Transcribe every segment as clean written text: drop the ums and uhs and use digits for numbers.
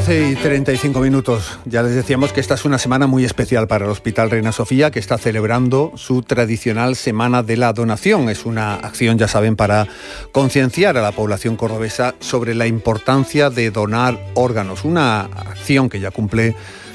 11:35. Ya les decíamos que esta es una semana muy especial para el Hospital Reina Sofía, que está celebrando su tradicional Semana de la Donación. Es una acción, ya saben, para concienciar a la población cordobesa sobre la importancia de donar órganos. Una acción que ya cumple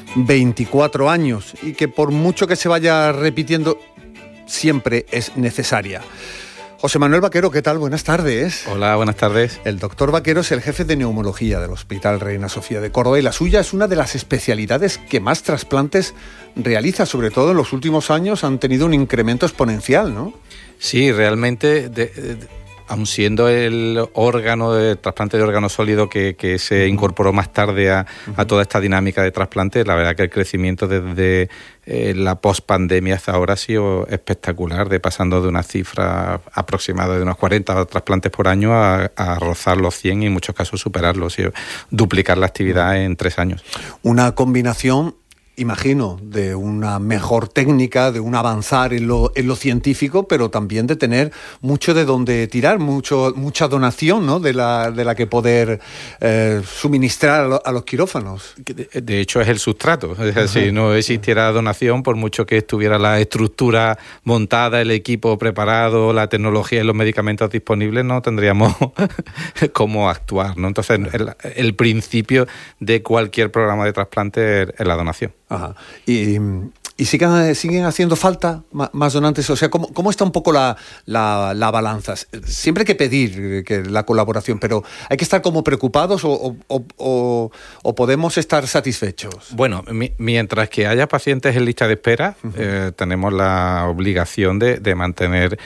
24 años y que por mucho que se vaya repitiendo, siempre es necesaria. José Manuel Vaquero, ¿qué tal? Buenas tardes. Hola, buenas tardes. El doctor Vaquero es el jefe de neumología del Hospital Reina Sofía de Córdoba y la suya es una de las especialidades que más trasplantes realiza. Sobre todo en los últimos años han tenido un incremento exponencial, ¿no? Sí, realmente, aun siendo el órgano de trasplante de órgano sólido que se incorporó más tarde a toda esta dinámica de trasplante, la verdad que el crecimiento desde la pospandemia hasta ahora ha sido espectacular, pasando de una cifra aproximada de unos 40 trasplantes por año a rozar los 100 y en muchos casos superarlos, y duplicar la actividad en 3 años. Una combinación, imagino, de una mejor técnica, de un avanzar en lo científico, pero también de tener mucho de donde tirar, mucha donación, ¿no? de la que poder suministrar a los quirófanos. De hecho, es el sustrato. Es decir, si no existiera donación, por mucho que estuviera la estructura montada, el equipo preparado, la tecnología y los medicamentos disponibles, no tendríamos cómo actuar, ¿no? Entonces, el principio de cualquier programa de trasplante es la donación. Ajá. ¿Y siguen haciendo falta más donantes? O sea, ¿cómo está un poco la balanza? Siempre hay que pedir la colaboración, pero ¿hay que estar como preocupados o podemos estar satisfechos? Bueno, mientras que haya pacientes en lista de espera, tenemos la obligación de mantener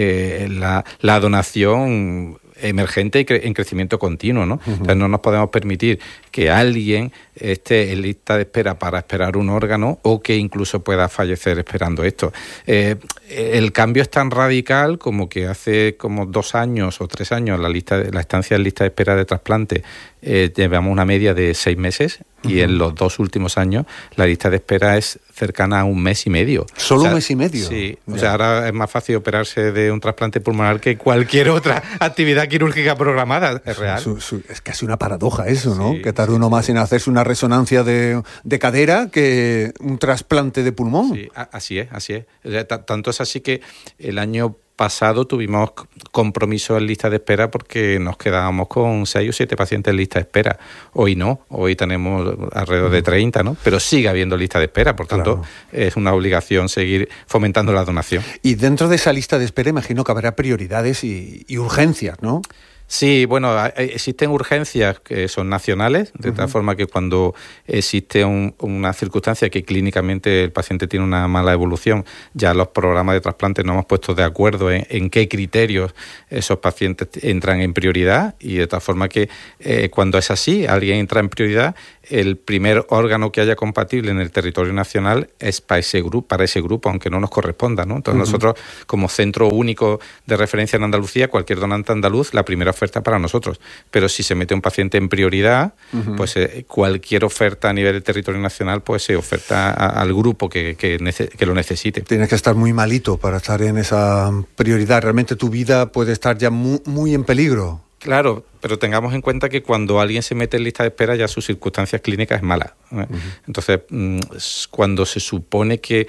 la donación emergente y en crecimiento continuo, ¿no? Entonces no nos podemos permitir que alguien esté en lista de espera para esperar un órgano o que incluso pueda fallecer esperando esto. El cambio es tan radical como que hace como 2 años o 3 años la estancia en lista de espera de trasplante llevamos una media de 6 meses y en los 2 últimos años la lista de espera es cercana a 1 mes y medio. ¿Solo 1 mes y medio? Sí, o sea, ahora es más fácil operarse de un trasplante pulmonar que cualquier otra actividad quirúrgica programada. Es real. Es casi una paradoja eso, ¿no? Sí, que tarde uno más en hacerse una resonancia de cadera que un trasplante de pulmón. Sí, así es. O sea, tanto es así que el año pasado tuvimos compromiso en lista de espera porque nos quedábamos con 6 o 7 pacientes en lista de espera. Hoy no, hoy tenemos alrededor de 30, ¿no? Pero sigue habiendo lista de espera, por tanto, es una obligación seguir fomentando la donación. Y dentro de esa lista de espera imagino que habrá prioridades y urgencias, ¿no? Sí, bueno, existen urgencias que son nacionales, de tal forma que cuando existe una circunstancia que clínicamente el paciente tiene una mala evolución, ya los programas de trasplante nos hemos puesto de acuerdo en qué criterios esos pacientes entran en prioridad, y de tal forma que cuando es así, alguien entra en prioridad, el primer órgano que haya compatible en el territorio nacional es para ese grupo, aunque no nos corresponda, ¿no? Entonces nosotros, como centro único de referencia en Andalucía, cualquier donante andaluz, la primera oferta para nosotros. Pero si se mete un paciente en prioridad, pues cualquier oferta a nivel del territorio nacional, pues se oferta al grupo que lo necesite. Tienes que estar muy malito para estar en esa prioridad. Realmente tu vida puede estar ya muy en peligro. Claro, pero tengamos en cuenta que cuando alguien se mete en lista de espera ya sus circunstancias clínicas es mala. Entonces, cuando se supone que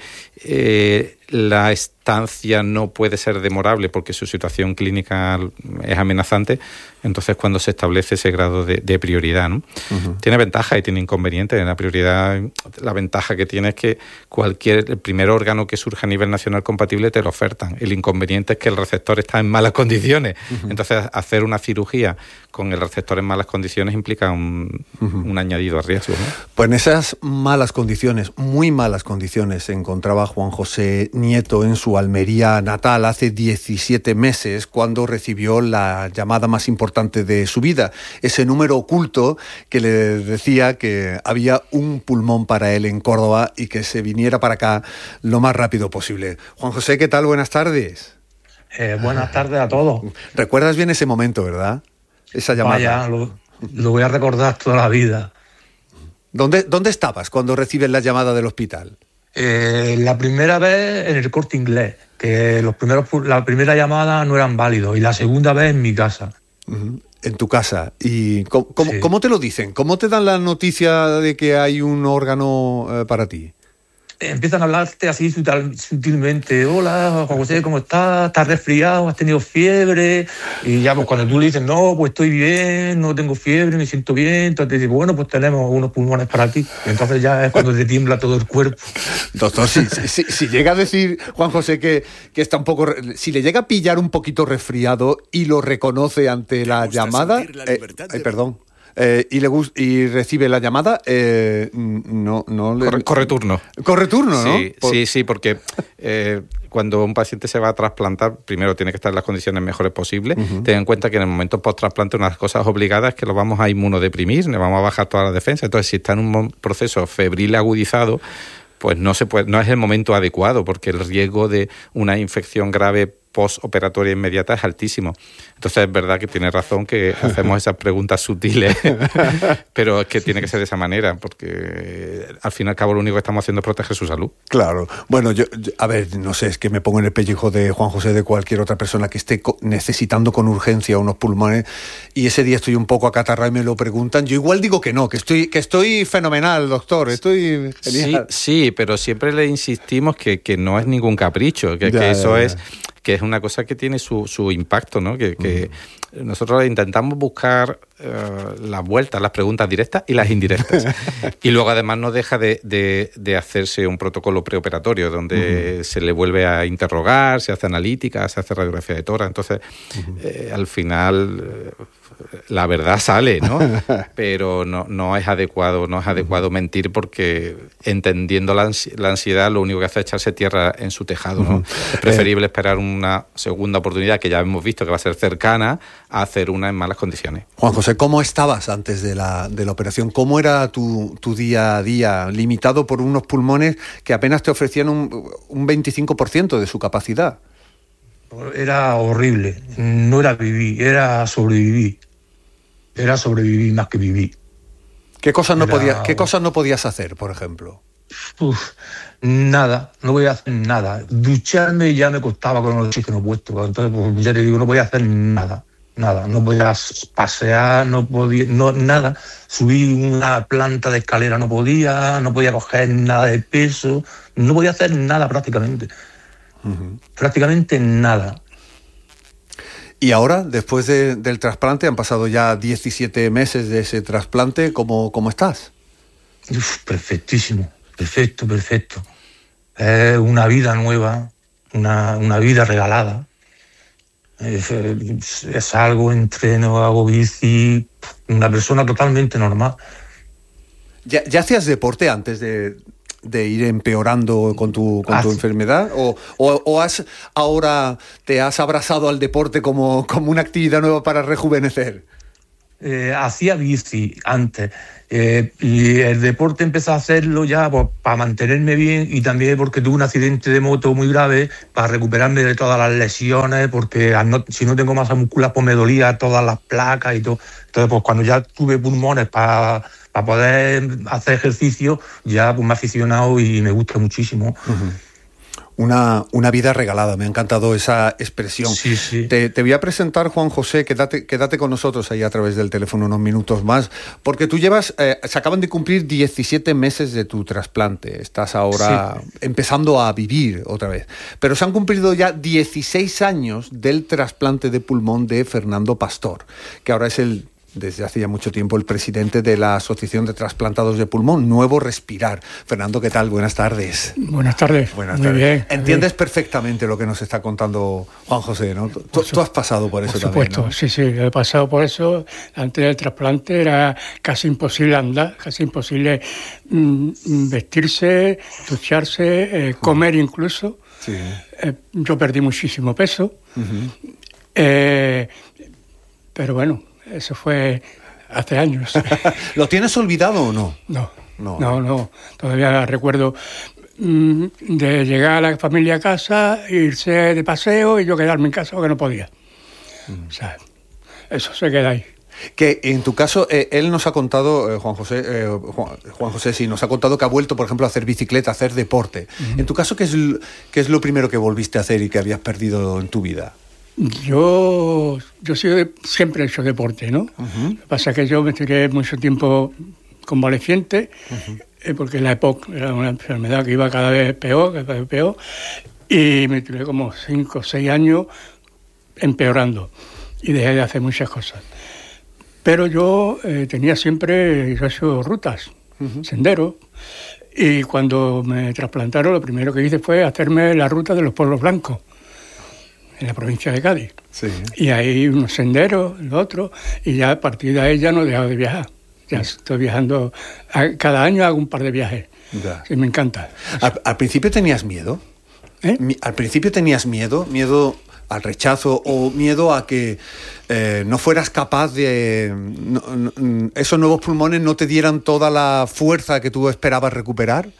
la estancia no puede ser demorable porque su situación clínica es amenazante, entonces cuando se establece ese grado de prioridad, ¿no? Tiene ventajas y tiene inconvenientes. En la prioridad, la ventaja que tiene es que el primer órgano que surja a nivel nacional compatible te lo ofertan. El inconveniente es que el receptor está en malas condiciones. Entonces, hacer una cirugía con el receptor en malas condiciones implica un añadido a riesgo, ¿no? Pues en esas malas condiciones, muy malas condiciones, se encontraba Juan José Nieto en su Almería natal hace 17 meses, cuando recibió la llamada más importante de su vida, ese número oculto que le decía que había un pulmón para él en Córdoba y que se viniera para acá lo más rápido posible. Juan José, ¿qué tal? Buenas tardes. Buenas tardes a todos. ¿Recuerdas bien ese momento, verdad? Esa llamada. Vaya, lo voy a recordar toda la vida. ¿Dónde estabas cuando recibes la llamada del hospital? La primera vez en el Corte Inglés, que la primera llamada no eran válidos, y la segunda vez en mi casa. En tu casa. ¿Y cómo te lo dicen? ¿Cómo te dan la noticia de que hay un órgano para ti? Empiezan a hablarte así sutilmente. Hola, Juan José, ¿cómo estás? ¿Estás resfriado? ¿Has tenido fiebre? Y ya, pues cuando tú le dices, no, pues estoy bien, no tengo fiebre, me siento bien, entonces te dicen, bueno, pues tenemos unos pulmones para ti. Y entonces ya es cuando te tiembla todo el cuerpo. Doctor, si llega a decir Juan José que está un poco... Si le llega a pillar un poquito resfriado y lo reconoce ante la llamada... perdón. Y recibe la llamada, no le... Corre turno. Corre turno, ¿no? Sí, porque cuando un paciente se va a trasplantar, primero tiene que estar en las condiciones mejores posibles. Uh-huh. Ten en cuenta que en el momento post-trasplante una de las cosas obligadas es que lo vamos a inmunodeprimir, le vamos a bajar toda la defensa. Entonces, si está en un proceso febril agudizado, pues no es el momento adecuado, porque el riesgo de una infección grave postoperatoria inmediata es altísimo. Entonces es verdad que tiene razón que hacemos esas preguntas sutiles, pero es que tiene que ser de esa manera, porque al fin y al cabo lo único que estamos haciendo es proteger su salud. Claro. Bueno, yo a ver, no sé, es que me pongo en el pellejo de Juan José, de cualquier otra persona que esté necesitando con urgencia unos pulmones, y ese día estoy un poco acatarrado y me lo preguntan. Yo igual digo que no, que estoy fenomenal, doctor, estoy genial. Sí, pero siempre le insistimos que no es ningún capricho, que eso es una cosa que tiene su impacto, ¿no? Que nosotros intentamos buscar las vueltas, las preguntas directas y las indirectas. Y luego además no deja de hacerse un protocolo preoperatorio donde se le vuelve a interrogar, se hace analítica, se hace radiografía de tórax. Entonces, al final... la verdad sale, ¿no? Pero no es adecuado mentir, porque entendiendo la ansiedad lo único que hace es echarse tierra en su tejado, ¿no? Es preferible esperar una segunda oportunidad, que ya hemos visto que va a ser cercana, a hacer una en malas condiciones. Juan José, ¿cómo estabas antes de la operación? ¿Cómo era tu día a día, limitado por unos pulmones que apenas te ofrecían un 25% de su capacidad? Era horrible. No era vivir, era sobrevivir. Era sobrevivir más que vivir. ¿Qué cosas no podías hacer, por ejemplo? Nada, no podía hacer nada. Ducharme ya me costaba con el oxígeno puesto. Entonces, pues, ya te digo, no podía hacer nada. No podía pasear, nada. Subir una planta de escalera no podía coger nada de peso, no podía hacer nada prácticamente. Uh-huh. Prácticamente nada. Y ahora, después del trasplante, han pasado ya 17 meses de ese trasplante, ¿cómo estás? Perfectísimo, perfecto. Es una vida nueva, una vida regalada. Es algo, entreno, hago bici, una persona totalmente normal. ¿Ya hacías deporte antes de ir empeorando con tu enfermedad? ¿O ahora te has abrazado al deporte como una actividad nueva para rejuvenecer? Hacía bici antes, y el deporte empecé a hacerlo ya pues, para mantenerme bien, y también porque tuve un accidente de moto muy grave, para recuperarme de todas las lesiones, porque si no tengo masa muscular pues me dolía todas las placas y todo. Entonces pues cuando ya tuve pulmones para poder hacer ejercicio, ya pues me he aficionado y me gusta muchísimo. Uh-huh. Una vida regalada, me ha encantado esa expresión. Sí. Te voy a presentar, Juan José, quédate con nosotros ahí a través del teléfono unos minutos más, porque tú se acaban de cumplir 17 meses de tu trasplante, estás ahora empezando a vivir otra vez, pero se han cumplido ya 16 años del trasplante de pulmón de Fernando Pastor, que ahora es desde hace ya mucho tiempo el presidente de la Asociación de Trasplantados de Pulmón, Nuevo Respirar. Fernando, ¿qué tal? Buenas tardes. Buenas tardes. Muy bien. Entiendes perfectamente lo que nos está contando Juan José, ¿no? Tú has pasado por eso también, ¿no? Por supuesto, sí, he pasado por eso. Antes del trasplante era casi imposible andar, casi imposible vestirse, ducharse, comer incluso. Sí. Yo perdí muchísimo peso. Uh-huh. Pero bueno, eso fue hace años. ¿Lo tienes olvidado o no? No. Todavía recuerdo de llegar a la familia a casa, irse de paseo y yo quedarme en casa porque no podía. O sea, eso se queda ahí. Que en tu caso, él nos ha contado, Juan José, sí, nos ha contado que ha vuelto, por ejemplo, a hacer bicicleta, a hacer deporte. Uh-huh. En tu caso, ¿qué es lo primero que volviste a hacer y que habías perdido en tu vida? Yo siempre he hecho deporte, ¿no? Uh-huh. Lo que pasa es que yo me tiré mucho tiempo convaleciente, porque la EPOC era una enfermedad que iba cada vez peor, y me tiré como 5 o 6 años empeorando, y dejé de hacer muchas cosas. Pero yo tenía siempre, yo he hecho rutas, senderos, y cuando me trasplantaron lo primero que hice fue hacerme la ruta de los pueblos blancos, en la provincia de Cádiz. Sí. Y ahí unos senderos, el otro, y ya a partir de ahí ya no he dejado de viajar. Ya estoy viajando, cada año hago un par de viajes. Ya. Sí, me encanta. ¿Al principio tenías miedo? ¿Al principio tenías miedo al rechazo o miedo a que no fueras capaz de... esos nuevos pulmones no te dieran toda la fuerza que tú esperabas recuperar?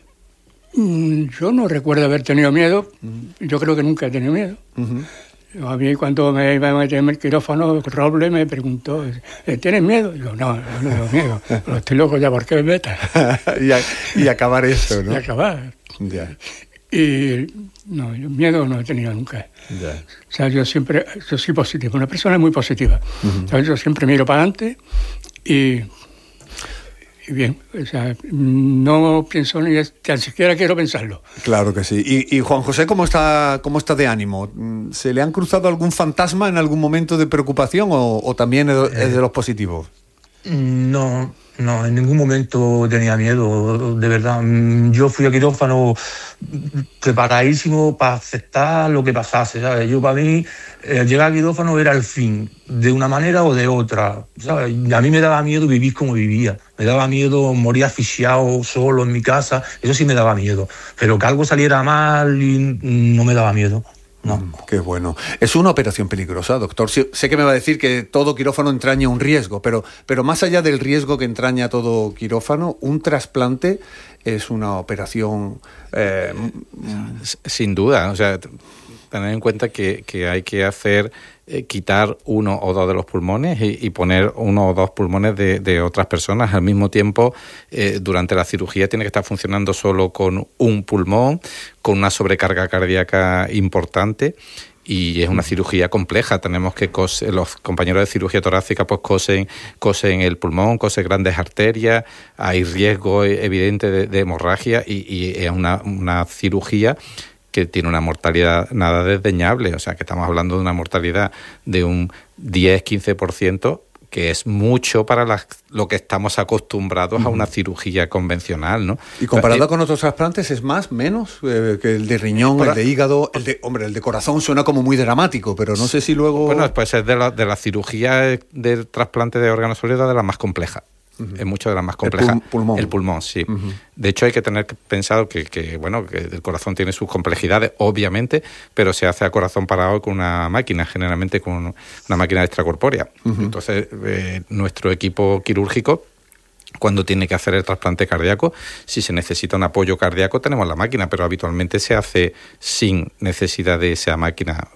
Yo no recuerdo haber tenido miedo. Yo creo que nunca he tenido miedo. Uh-huh. A mí cuando me iba a meter en el quirófano, Roble me preguntó, ¿tienes miedo? Digo, no tengo miedo. Pero estoy loco ya, ¿por qué me metas? y acabar eso, ¿no? Y acabar. Ya. Y no, yo miedo no he tenido nunca. Ya. O sea, yo soy positivo, una persona muy positiva. Uh-huh. O sea, yo siempre miro para adelante y bien, o sea, no pienso ni siquiera quiero pensarlo. Claro que sí. ¿Y Juan José cómo está de ánimo? ¿Se le han cruzado algún fantasma en algún momento de preocupación o también es de los positivos? No, en ningún momento tenía miedo, de verdad. Yo fui a quirófano preparadísimo para aceptar lo que pasase, ¿sabes? Yo, para mí, llegar a quirófano era el fin, de una manera o de otra, ¿sabes? A mí me daba miedo vivir como vivía, me daba miedo morir asfixiado solo en mi casa, eso sí me daba miedo, pero que algo saliera mal no me daba miedo. No. Qué bueno. Es una operación peligrosa, doctor. Sé que me va a decir que todo quirófano entraña un riesgo, pero más allá del riesgo que entraña todo quirófano, un trasplante es una operación... Sin duda. O sea, tener en cuenta que hay que hacer... quitar 1 o 2 de los pulmones y poner 1 o 2 pulmones de otras personas. Al mismo tiempo, durante la cirugía tiene que estar funcionando solo con un pulmón, con una sobrecarga cardíaca importante, y es una cirugía compleja. Tenemos que los compañeros de cirugía torácica pues cosen el pulmón, cosen grandes arterias, hay riesgo evidente de hemorragia y es una cirugía que tiene una mortalidad nada desdeñable, o sea que estamos hablando de una mortalidad de un 10-15%, que es mucho para lo que estamos acostumbrados a una cirugía convencional, ¿no? Y comparado con otros trasplantes, ¿es más, menos? Que el de riñón, el de hígado, el de corazón suena como muy dramático, pero no sé si luego... Bueno, pues es de la cirugía del trasplante de órganos sólidos de la más compleja. Es mucho de las más complejas. El pulmón, sí. Uh-huh. De hecho, hay que tener pensado que el corazón tiene sus complejidades, obviamente, pero se hace a corazón parado con una máquina, generalmente con una máquina extracorpórea. Uh-huh. Entonces, nuestro equipo quirúrgico, cuando tiene que hacer el trasplante cardíaco, si se necesita un apoyo cardíaco, tenemos la máquina, pero habitualmente se hace sin necesidad de esa máquina,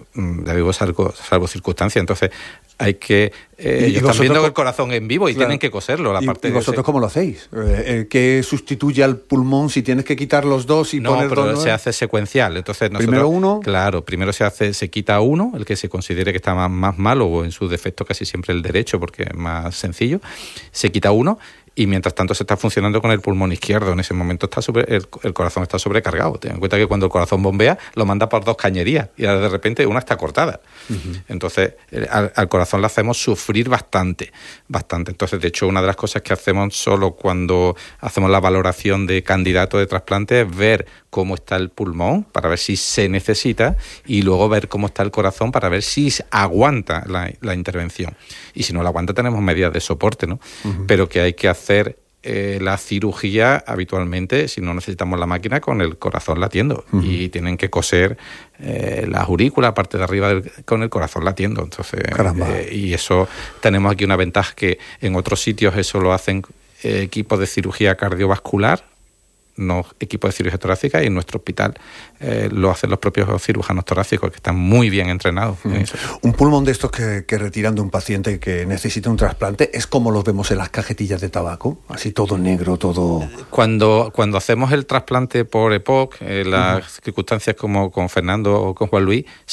salvo circunstancias. Entonces, hay que... ellos están viendo el corazón en vivo y tienen que coserlo. ¿Y vosotros cómo lo hacéis? ¿Qué sustituye al pulmón si tienes que quitar los dos y poner dos? No, pero se hace secuencial. Entonces ¿primero uno? Claro, primero se quita uno, el que se considere que está más malo, o en su defecto casi siempre el derecho, porque es más sencillo. Se quita uno y mientras tanto se está funcionando con el pulmón izquierdo. En ese momento el corazón está sobrecargado. Ten en cuenta que cuando el corazón bombea, lo manda por 2 cañerías y de repente una está cortada. Uh-huh. Entonces, al corazón le hacemos sufrir bastante. Entonces, de hecho, una de las cosas que hacemos solo cuando hacemos la valoración de candidato de trasplante es ver cómo está el pulmón para ver si se necesita, y luego ver cómo está el corazón para ver si aguanta la intervención. Y si no la aguanta, tenemos medidas de soporte, ¿no? Uh-huh. Pero que hay que hacer la cirugía habitualmente, si no necesitamos la máquina, con el corazón latiendo. Uh-huh. Y tienen que coser la aurícula, parte de arriba con el corazón latiendo. Entonces, y eso, tenemos aquí una ventaja, que en otros sitios eso lo hacen equipos de cirugía cardiovascular, no equipos de cirugía torácica, y en nuestro hospital lo hacen los propios cirujanos torácicos, que están muy bien entrenados en eso. Un pulmón de estos que retiran de un paciente que necesita un trasplante es como los vemos en las cajetillas de tabaco, así todo negro, todo... Cuando hacemos el trasplante por EPOC, las circunstancias como con Fernando o con Juan Luis, sí.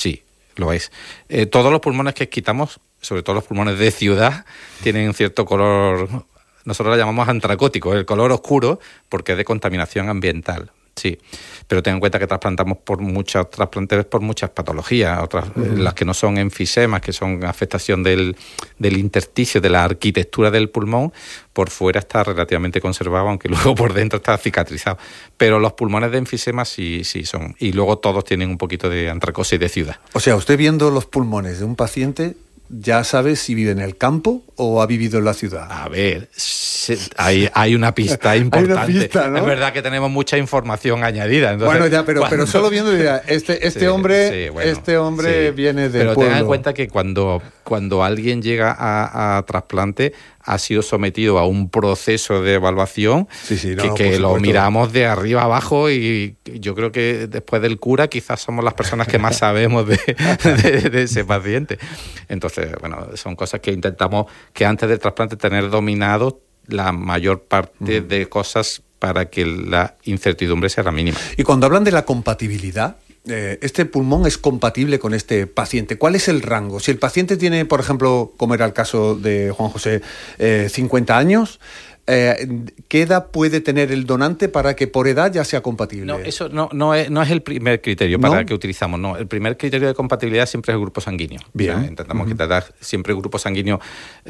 lo es. Todos los pulmones que quitamos, sobre todo los pulmones de ciudad, tienen un cierto color, nosotros lo llamamos antracótico, el color oscuro, porque es de contaminación ambiental. Sí, pero ten en cuenta que trasplantes por muchas patologías, otras las que no son enfisemas, que son afectación del intersticio, de la arquitectura del pulmón, por fuera está relativamente conservado, aunque luego por dentro está cicatrizado. Pero los pulmones de enfisema sí son, y luego todos tienen un poquito de antracosis de ciudad. O sea, usted viendo los pulmones de un paciente, ¿ya sabe si vive en el campo o ha vivido en la ciudad? A ver, hay una pista importante. Hay una pista, ¿no? Es verdad que tenemos mucha información añadida. Entonces, bueno, ya, pero solo viendo este hombre viene del pueblo. Pero tengan en cuenta que cuando alguien llega a trasplante, ha sido sometido a un proceso de evaluación que lo miramos de arriba abajo, y yo creo que después del cura quizás somos las personas que más sabemos de ese paciente. Entonces, bueno, son cosas que intentamos que antes del trasplante tener dominado la mayor parte de cosas para que la incertidumbre sea la mínima. Y cuando hablan de la compatibilidad, este pulmón es compatible con este paciente. ¿Cuál es el rango? Si el paciente tiene, por ejemplo, como era el caso de Juan José, 50 años, ¿qué edad puede tener el donante para que por edad ya sea compatible? No, eso no es el primer criterio para que utilizamos. No, el primer criterio de compatibilidad siempre es el grupo sanguíneo. Bien. O sea, intentamos que te da siempre el grupo sanguíneo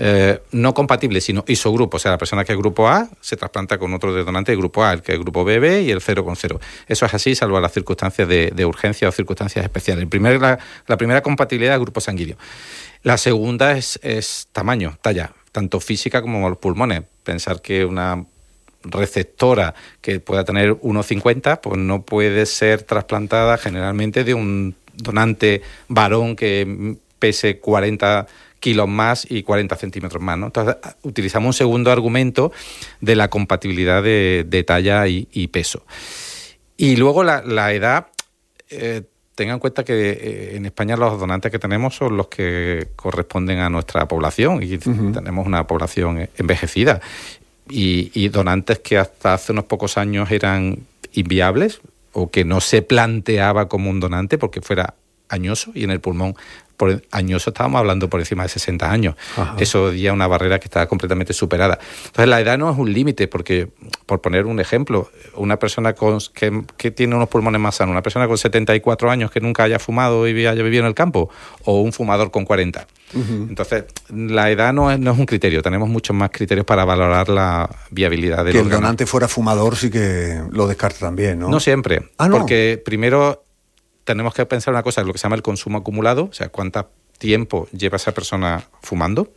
no compatible, sino isogrupo. O sea, la persona que es grupo A se trasplanta con otro de donante de grupo A, el que es grupo BB y el 0 con 0. Eso es así, salvo las circunstancias de urgencia o circunstancias especiales. La primera compatibilidad es grupo sanguíneo. La segunda es tamaño, talla, tanto física como los pulmones. Pensar que una receptora que pueda tener 1,50, pues no puede ser trasplantada generalmente de un donante varón que pese 40 kilos más y 40 centímetros más, ¿no? Entonces, utilizamos un segundo argumento de la compatibilidad de talla y peso. Y luego la edad... tengan en cuenta que en España los donantes que tenemos son los que corresponden a nuestra población, y tenemos una población envejecida, y donantes que hasta hace unos pocos años eran inviables o que no se planteaba como un donante porque fuera añoso, y en el pulmón por añoso estábamos hablando por encima de 60 años. Ajá. Eso ya es una barrera que está completamente superada. Entonces la edad no es un límite, porque, por poner un ejemplo, una persona que tiene unos pulmones más sanos, una persona con 74 años que nunca haya fumado y haya vivido en el campo, o un fumador con 40. Entonces, la edad no es un criterio. Tenemos muchos más criterios para valorar la viabilidad del órgano. Que el donante fuera fumador sí que lo descarta también, ¿no? No siempre. ¿No? Porque primero tenemos que pensar una cosa, lo que se llama el consumo acumulado, o sea, cuánto tiempo lleva esa persona fumando.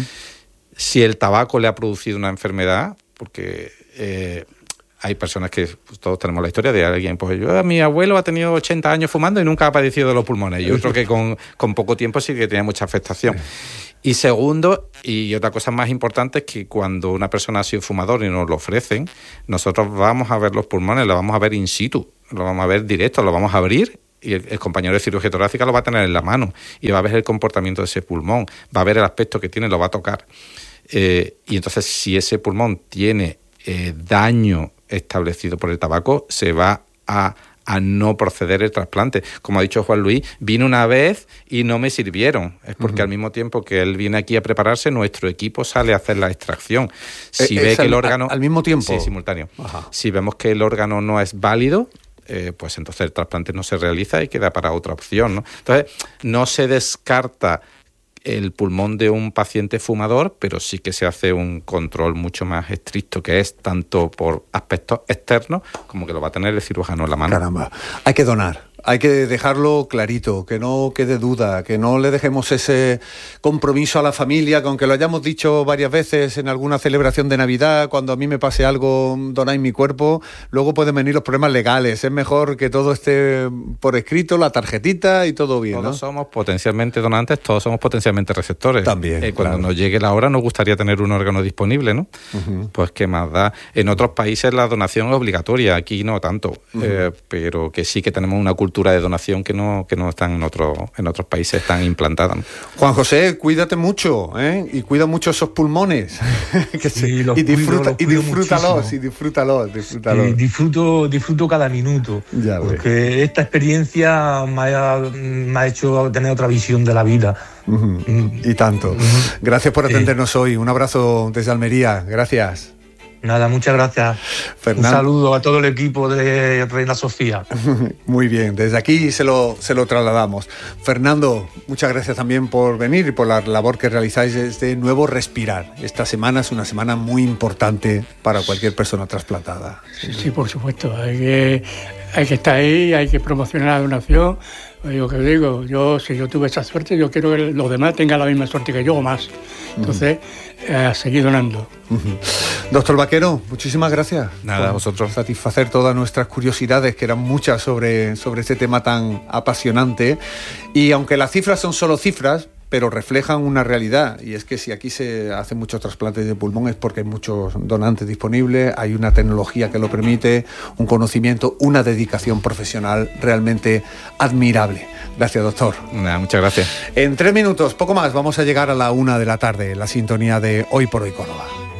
Si el tabaco le ha producido una enfermedad, porque hay personas que, pues, todos tenemos la historia de alguien, pues mi abuelo ha tenido 80 años fumando y nunca ha padecido de los pulmones, y otro que con poco tiempo sí que tenía mucha afectación. Y segundo, y otra cosa más importante, es que cuando una persona ha sido fumador y nos lo ofrecen, nosotros vamos a ver los pulmones, lo vamos a ver in situ, lo vamos a ver directo, lo vamos a abrir, y el compañero de cirugía torácica lo va a tener en la mano y va a ver el comportamiento de ese pulmón, va a ver el aspecto que tiene, lo va a tocar. Y entonces, si ese pulmón tiene daño establecido por el tabaco, se va a no proceder el trasplante. Como ha dicho Juan Luis, vine una vez y no me sirvieron. Es porque al mismo tiempo que él viene aquí a prepararse, nuestro equipo sale a hacer la extracción. Si ve que el órgano... ¿Al mismo tiempo? Sí, simultáneo. Ajá. Si vemos que el órgano no es válido, pues entonces el trasplante no se realiza y queda para otra opción, ¿no? Entonces, no se descarta el pulmón de un paciente fumador, pero sí que se hace un control mucho más estricto, que es tanto por aspectos externos como que lo va a tener el cirujano en la mano. Caramba, hay que donar. Hay que dejarlo clarito, que no quede duda, que no le dejemos ese compromiso a la familia, que aunque lo hayamos dicho varias veces en alguna celebración de Navidad, cuando a mí me pase algo, donáis mi cuerpo, luego pueden venir los problemas legales. Es mejor que todo esté por escrito, la tarjetita y todo bien, Todos, ¿no? somos potencialmente donantes, todos somos potencialmente receptores. También, cuando claro. nos llegue la hora nos gustaría tener un órgano disponible, ¿no? Pues qué más da. En otros países la donación es obligatoria, aquí no tanto, pero que sí que tenemos una cultura cultura de donación que no están en otros países tan implantadas, ¿no? Juan José, cuídate mucho, ¿eh? Y cuida mucho esos pulmones. Y disfrútalos. Sí, disfruto cada minuto. Ya ves. Porque esta experiencia me ha hecho tener otra visión de la vida. Y tanto. Gracias por atendernos hoy. Un abrazo desde Almería. Gracias. Nada, muchas gracias. Fernando. Un saludo a todo el equipo de Reina Sofía. Muy bien, desde aquí se lo trasladamos. Fernando, muchas gracias también por venir y por la labor que realizáis desde Nuevo Respirar. Esta semana es una semana muy importante para cualquier persona trasplantada. Sí, por supuesto. Hay que estar ahí, hay que promocionar la donación. Lo que digo, si yo tuve esa suerte, yo quiero que los demás tengan la misma suerte que yo o más. Entonces, a seguir donando. Doctor Vaquero, muchísimas gracias. Nada, a vosotros. Satisfacer todas nuestras curiosidades, que eran muchas sobre este tema tan apasionante. Y aunque las cifras son solo cifras, pero reflejan una realidad, y es que si aquí se hacen muchos trasplantes de pulmón es porque hay muchos donantes disponibles, hay una tecnología que lo permite, un conocimiento, una dedicación profesional realmente admirable. Gracias, doctor. Muchas gracias. En 3 minutos, poco más, vamos a llegar a la 1 de la tarde, la sintonía de Hoy por Hoy Córdoba.